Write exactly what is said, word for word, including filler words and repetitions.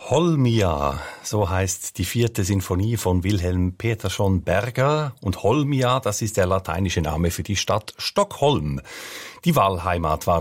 Holmia, so heißt die vierte Sinfonie von Wilhelm Petersson Berger. Und Holmia, das ist der lateinische Name für die Stadt Stockholm. Die Wahlheimat war